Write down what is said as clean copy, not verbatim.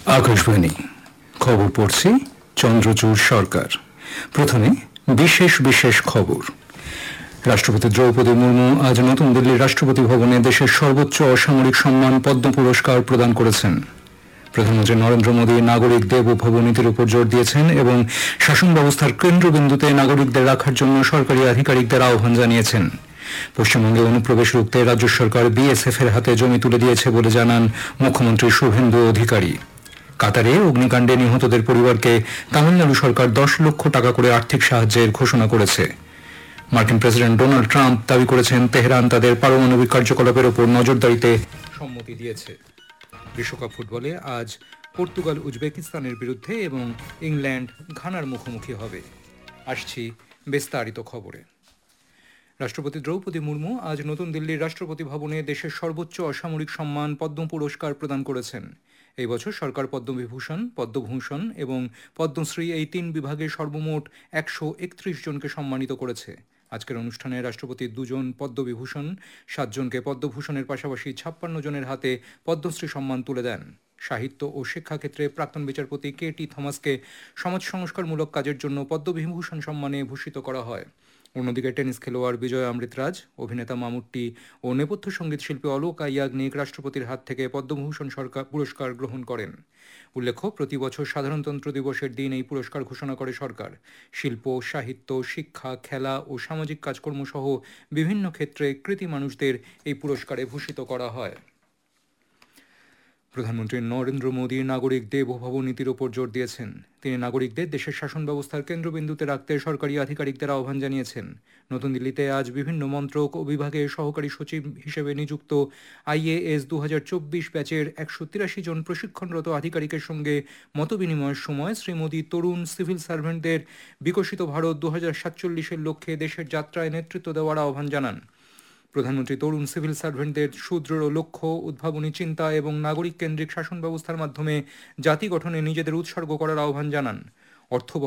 আকাশবাণী খবর পড়ছি চন্দ্রচূড় সরকার। প্রথমে বিশেষ বিশেষ খবর। রাষ্ট্রপতি দ্রৌপদী মুর্মু আজ নতুন দিল্লির রাষ্ট্রপতি ভবনে দেশের সর্বোচ্চ অসামরিক সম্মান পদ্ম পুরস্কার প্রদান করেছেন। প্রধানমন্ত্রী নরেন্দ্র মোদী নাগরিক দেবভব নীতির উপর জোর দিয়েছেন এবং শাসন ব্যবস্থার কেন্দ্রবিন্দুতে নাগরিকদের রাখার জন্য সরকারি আধিকারিকদের আহ্বান জানিয়েছেন। পশ্চিমবঙ্গে অনুপ্রবেশ রুখতে রাজ্য সরকার বিএসএফ এর হাতে জমি তুলে দিয়েছে বলে জানান মুখ্যমন্ত্রী শুভেন্দু অধিকারী। কাতারে অগ্নিকাণ্ডে নিহতদের পরিবারকে তামিলনাড়ু সরকার 10 লক্ষ টাকা করে আর্থিক সাহায্যের ঘোষণা করেছে। মার্কিন প্রেসিডেন্ট ডোনাল্ড ট্রাম্প দাবি করেছেন তেহরান তাদের পারমাণবিক কার্যকলাপের ওপর নজরদারিতে সম্মতি দিয়েছে। বিশ্বকাপ ফুটবলে আজ পর্তুগাল উজবেকিস্তানের বিরুদ্ধে এবং ইংল্যান্ড ঘানার মুখোমুখি হবে। আসছি বিস্তারিত খবরে। রাষ্ট্রপতি দ্রৌপদী মুর্মু আজ নতুন দিল্লির রাষ্ট্রপতি ভবনে দেশের সর্বোচ্চ অসামরিক সম্মান পদ্ম পুরস্কার প্রদান করেছেন। এই বছর সরকার পদ্মবিভূষণ, পদ্মভূষণ এবং পদ্মশ্রী এই 3 বিভাগে সর্বমোট 131 জনকে সম্মানিত করেছে। আজকের অনুষ্ঠানে রাষ্ট্রপতি 2 জন পদ্মবিভূষণ, 7 জনকে পদ্মভূষণের পাশাপাশি 56 জনের হাতে পদ্মশ্রী সম্মান তুলে দেন। সাহিত্য ও শিক্ষাক্ষেত্রে প্রাক্তন বিচারপতি কে.টি. থমাসকে সমাজ সংস্কারমূলক কাজের জন্য পদ্মবিভূষণ সম্মানে ভূষিত করা হয়। অন্যদিকে টেনিস খেলোয়াড় বিজয় অমৃতরাজ, অভিনেতা মামুট্টি ও নেপথ্য সঙ্গীত শিল্পী অলোক ইয়াগনিক রাষ্ট্রপতির হাত থেকে পদ্মভূষণ পুরস্কার গ্রহণ করেন। উল্লেখ্য, প্রতি বছর সাধারণতন্ত্র দিবসের দিন এই পুরস্কার ঘোষণা করে সরকার। শিল্প, সাহিত্য, শিক্ষা, খেলা ও সামাজিক কাজকর্ম সহ বিভিন্ন ক্ষেত্রে কৃতী মানুষদের এই পুরস্কারে ভূষিত করা হয়। প্রধানমন্ত্রী নরেন্দ্র মোদী নাগরিক দেবভব নীতির ওপর জোর দিয়েছেন। তিনি নাগরিকদের দেশের শাসন ব্যবস্থার কেন্দ্রবিন্দুতে রাখতে সরকারি আধিকারিকদের আহ্বান জানিয়েছেন। নতুন দিল্লিতে আজ বিভিন্ন মন্ত্রক ও বিভাগের সহকারী সচিব হিসেবে নিযুক্ত IAS 2024 ব্যাচের 183 জন প্রশিক্ষণরত আধিকারিকের সঙ্গে মতবিনিময়ের সময় শ্রী মোদী তরুণ সিভিল সার্ভেন্টদের বিকশিত ভারত 2047-এর লক্ষ্যে দেশের যাত্রায় নেতৃত্ব দেওয়ার আহ্বান জানান। প্রধানমন্ত্রী তরুণ সিভিল সার্ভেন্টদের সুদৃঢ় লক্ষ্য, উদ্ভাবনী চিন্তা এবং নাগরিক কেন্দ্রিক শাসন ব্যবস্থার মাধ্যমে জাতি গঠনে নিজেদের উৎসর্গ করার আহ্বান জানান। অর্থ